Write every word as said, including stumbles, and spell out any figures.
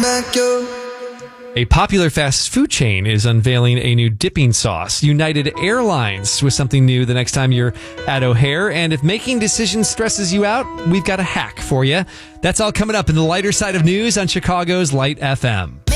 back yo. A popular fast food chain is unveiling a new dipping sauce. United Airlines with something new the next time you're at O'Hare. And if making decisions stresses you out, we've got a hack for you. That's all coming up in the lighter side of news on Chicago's Light F M.